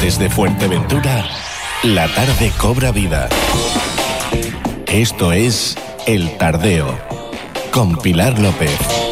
Desde Fuerteventura, la tarde cobra vida. Esto es El Tardeo, con Pilar López.